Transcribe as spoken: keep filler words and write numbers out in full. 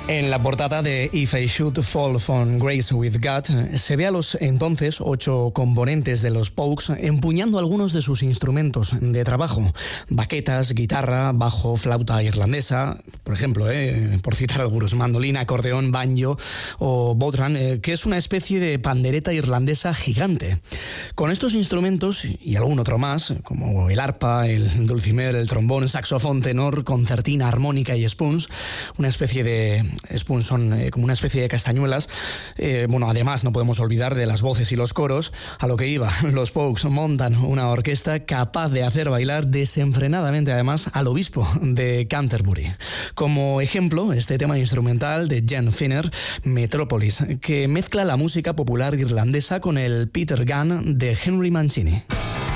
En la portada de If I Should Fall from Grace with God se ve a los entonces ocho componentes de los Pogues empuñando algunos de sus instrumentos de trabajo: baquetas, guitarra, bajo, flauta irlandesa, por ejemplo, eh, por citar algunos, mandolina, acordeón, banjo o bodhrán, eh, que es una especie de pandereta irlandesa gigante. Con estos instrumentos y algún otro más, como el arpa, el dulcimer, el trombón, saxofón, tenor, concertina, armónica y spoons, una especie de spoons son eh, como una especie de castañuelas. Eh, bueno, además no podemos olvidar de las voces y los coros. A lo que iba, los Pogues montan una orquesta capaz de hacer bailar desenfrenadamente, además, al obispo de Canterbury. Como ejemplo, este tema instrumental de Jen Finner, Metropolis, que mezcla la música popular irlandesa con el Peter Gunn de Henry Mancini.